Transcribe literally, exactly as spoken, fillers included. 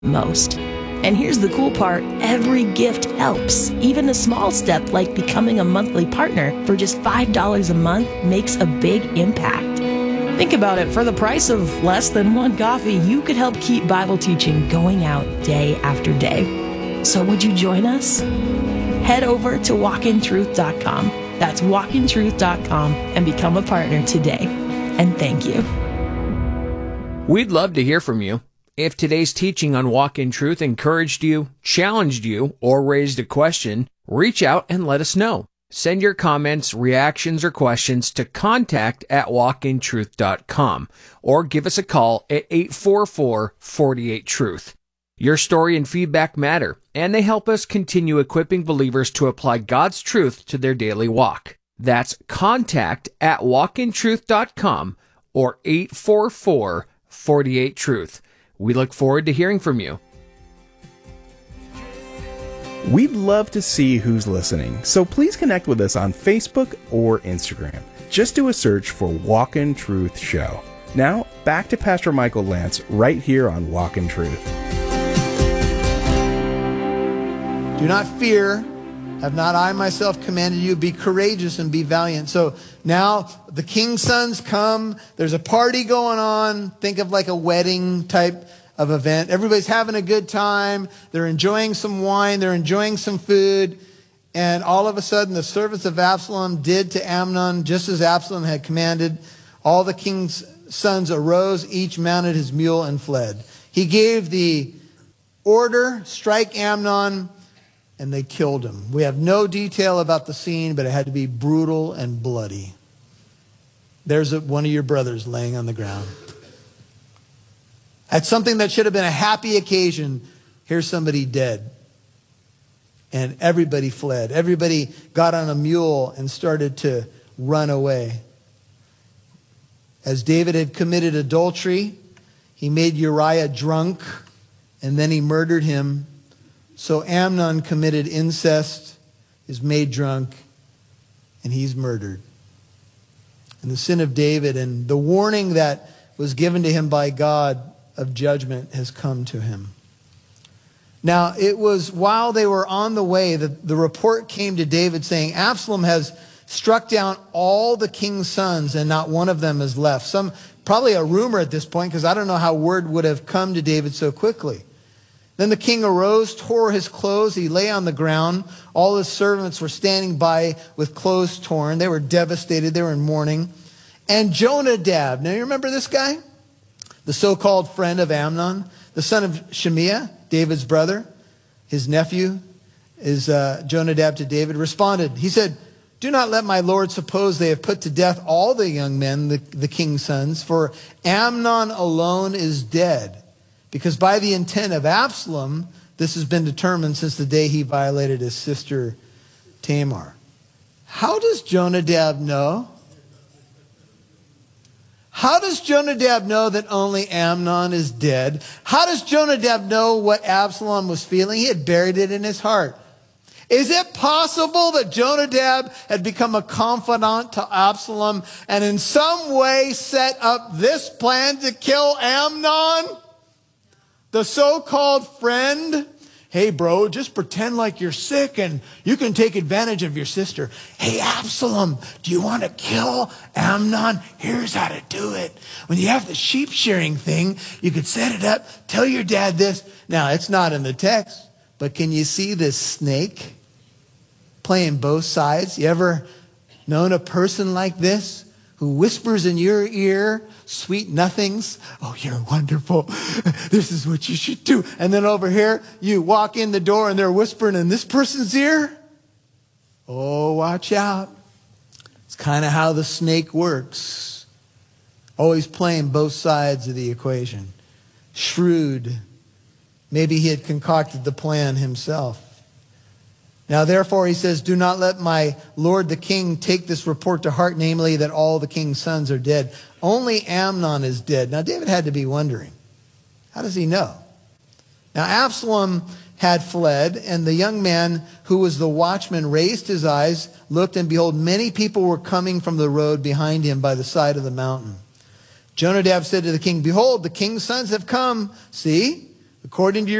most. And here's the cool part, every gift helps. Even a small step like becoming a monthly partner for just five dollars a month makes a big impact. Think about it, for the price of less than one coffee, you could help keep Bible teaching going out day after day. So would you join us? Head over to walk in truth dot com. That's walk in truth dot com and become a partner today. And thank you. We'd love to hear from you. If today's teaching on Walk in Truth encouraged you, challenged you, or raised a question, reach out and let us know. Send your comments, reactions, or questions to contact at walk in truth dot com or give us a call at eight four four, four eight, truth. Your story and feedback matter, and they help us continue equipping believers to apply God's truth to their daily walk. That's contact at walk in truth dot com or eight four four, four eight, truth. We look forward to hearing from you. We'd love to see who's listening, so please connect with us on Facebook or Instagram. Just do a search for Walk in Truth Show. Now, back to Pastor Michael Lance right here on Walk in Truth. Do not fear. Have not I myself commanded you? Be courageous and be valiant. So now the king's sons come. There's a party going on. Think of like a wedding type of event. Everybody's having a good time. They're enjoying some wine. They're enjoying some food. And all of a sudden, the servants of Absalom did to Amnon just as Absalom had commanded. All the king's sons arose, each mounted his mule and fled. He gave the order, strike Amnon, and they killed him. We have no detail about the scene, but it had to be brutal and bloody. There's a, one of your brothers laying on the ground. At something that should have been a happy occasion, here's somebody dead. And everybody fled. Everybody got on a mule and started to run away. As David had committed adultery, he made Uriah drunk, and then he murdered him. So Amnon committed incest, is made drunk, and he's murdered. And the sin of David and the warning that was given to him by God of judgment has come to him. Now, it was while they were on the way that the report came to David saying, Absalom has struck down all the king's sons and not one of them is left. Some, probably a rumor at this point, because I don't know how word would have come to David so quickly. Then the king arose, tore his clothes. He lay on the ground. All his servants were standing by with clothes torn. They were devastated. They were in mourning. And Jonadab, now you remember this guy? The so-called friend of Amnon, the son of Shemiah, David's brother, his nephew, is uh, Jonadab to David, responded. He said, do not let my lord suppose they have put to death all the young men, the, the king's sons, for Amnon alone is dead. Because by the intent of Absalom, this has been determined since the day he violated his sister Tamar. How does Jonadab know? How does Jonadab know that only Amnon is dead? How does Jonadab know what Absalom was feeling? He had buried it in his heart. Is it possible that Jonadab had become a confidant to Absalom and in some way set up this plan to kill Amnon? The so-called friend, hey, bro, just pretend like you're sick and you can take advantage of your sister. Hey, Absalom, do you want to kill Amnon? Here's how to do it. When you have the sheep shearing thing, you could set it up, tell your dad this. Now, it's not in the text, but can you see this snake playing both sides? You ever known a person like this who whispers in your ear sweet nothings? Oh, you're wonderful. This is what you should do. And then over here, you walk in the door and they're whispering in this person's ear. Oh, watch out. It's kind of how the snake works. Always playing both sides of the equation. Shrewd. Maybe he had concocted the plan himself. Now, therefore, he says, do not let my lord the king take this report to heart, namely that all the king's sons are dead. Only Amnon is dead. Now, David had to be wondering, how does he know? Now, Absalom had fled, and the young man who was the watchman raised his eyes, looked, and behold, many people were coming from the road behind him by the side of the mountain. Jonadab said to the king, behold, the king's sons have come. See, according to your